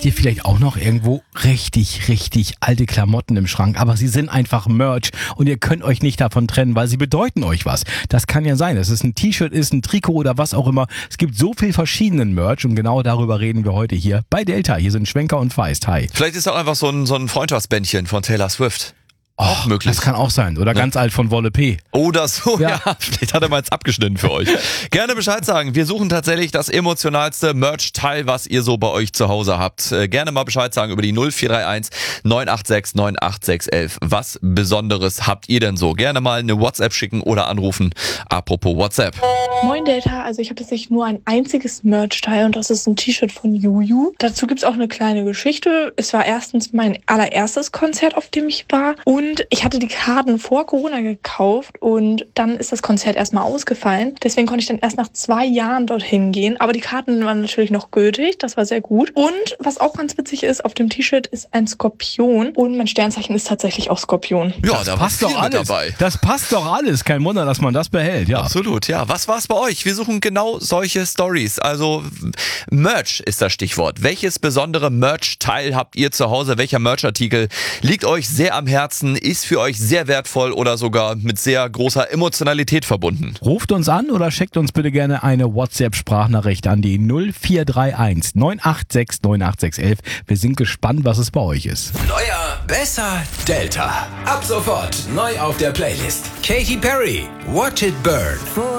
Habt ihr vielleicht auch noch irgendwo richtig, richtig alte Klamotten im Schrank, aber sie sind einfach Merch und ihr könnt euch nicht davon trennen, weil sie bedeuten euch was. Das kann ja sein, dass es ein T-Shirt ist, ein Trikot oder was auch immer. Es gibt so viel verschiedenen Merch und genau darüber reden wir heute hier bei Delta. Hier sind Schwenker und Feist. Hi. Vielleicht ist auch einfach so ein Freundschaftsbändchen von Taylor Swift. Auch möglich. Das kann auch sein. Oder ganz alt von Wolle P. Oder so, ja. Vielleicht hat er mal jetzt abgeschnitten für euch. Gerne Bescheid sagen. Wir suchen tatsächlich das emotionalste Merch-Teil, was ihr so bei euch zu Hause habt. Gerne mal Bescheid sagen über die 0431 986 98611. Was Besonderes habt ihr denn so? Gerne mal eine WhatsApp schicken oder anrufen. Apropos WhatsApp. Moin Delta, also ich habe tatsächlich nur ein einziges Merch-Teil und das ist ein T-Shirt von Juju. Dazu gibt's auch eine kleine Geschichte. Es war erstens mein allererstes Konzert, auf dem ich war, und ich hatte die Karten vor Corona gekauft und dann ist das Konzert erstmal ausgefallen. Deswegen konnte ich dann erst nach 2 Jahren dorthin gehen. Aber die Karten waren natürlich noch gültig, das war sehr gut. Und was auch ganz witzig ist, auf dem T-Shirt ist ein Skorpion und mein Sternzeichen ist tatsächlich auch Skorpion. Ja, da passt doch alles dabei. Das passt doch alles. Kein Wunder, dass man das behält. Ja. Absolut, ja. Was war's bei euch? Wir suchen genau solche Stories. Also Merch ist das Stichwort. Welches besondere Merch-Teil habt ihr zu Hause? Welcher Merch-Artikel liegt euch sehr am Herzen? Ist für euch sehr wertvoll oder sogar mit sehr großer Emotionalität verbunden? Ruft uns an oder schickt uns bitte gerne eine WhatsApp-Sprachnachricht an die 0431 986 98611. Wir sind gespannt, was es bei euch ist. Neuer, besser, Delta. Ab sofort neu auf der Playlist. Katy Perry, Watch It Burn.